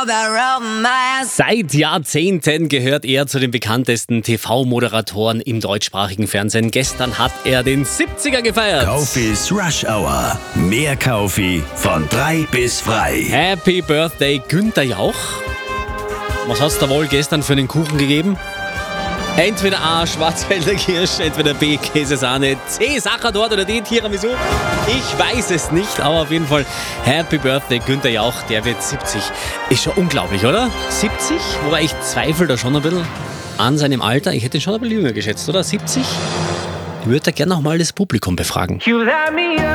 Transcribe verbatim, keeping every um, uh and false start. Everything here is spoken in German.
Seit Jahrzehnten gehört er zu den bekanntesten T V-Moderatoren im deutschsprachigen Fernsehen. Gestern hat er den siebziger gefeiert. Kaufis Rush Hour. Mehr Kaufi von drei bis frei. Happy Birthday, Günther Jauch. Was hat's da wohl gestern für einen Kuchen gegeben? Entweder A, Schwarzwälder Kirsch, entweder B, Käsesahne, C, Sachertorte oder D, Tiramisu. Ich weiß es nicht, aber auf jeden Fall Happy Birthday, Günther Jauch, der wird siebzig. Ist schon unglaublich, oder? siebzig? Wobei ich zweifle da schon ein bisschen an seinem Alter. Ich hätte ihn schon ein bisschen jünger geschätzt, oder? siebzig? Ich würde da gerne noch mal das Publikum befragen.